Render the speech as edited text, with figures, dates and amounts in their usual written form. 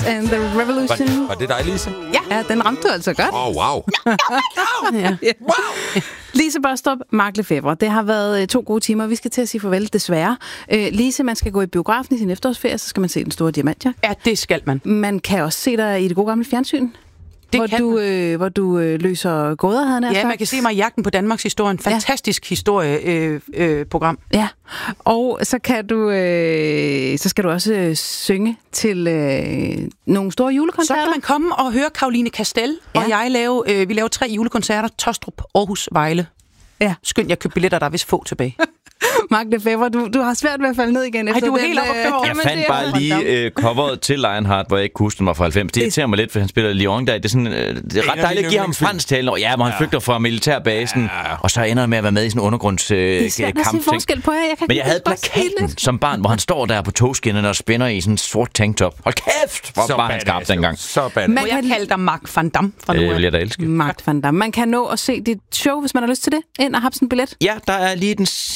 and the Revolution. Var det dig, Lise? Ja, den ramte du altså godt. Wow. Ja. Lise Baastrup, Mark Lefebvre. Det har været 2 gode timer. Vi skal til at sige farvel, desværre. Lise, man skal gå i biografen i sin efterårsferie, så skal man se Den Store Diamantjagt. Ja, det skal man. Man kan også se dig i det gode gamle fjernsyn. Hvor du løser gåder, havde han sagt. Ja, man kan se mig i Jagten på Danmarks historie. En fantastisk historieprogram. Ja, og så kan du, så skal du også synge til nogle store julekoncerter. Så kan man komme og høre Caroline Kastel, og vi laver 3 julekoncerter. Tostrup, Aarhus, Vejle. Ja. Skynd, jeg købte billetter, der er vist få tilbage. Mark Lefebvre, du har svært ved at falde ned igen. Ej, du er helt oppe at køre. Jeg fandt bare lige coveret til Lionheart, hvor jeg ikke kunne huske, den var fra 90. Det irriterer mig lidt, for han spiller Lyon der. Det er, sådan, det er ret dejligt at give ham fransk tale. Ja, hvor han flygter fra militærbasen, og så ender han med at være med i sådan en undergrundskampting. Men jeg havde plakaten som barn, hvor han står der på togskinnerne og spænder i sådan en sort tanktop. Hold kæft, hvor var han skarp dengang. Så badass. Må jeg kalde dig Mark van Dam fra nu af? Det vil jeg da elske. Mark van Dam. Man kan nå at se dit show, hvis man har lyst til det, ind og have sådan en billet. Ja, der er lige den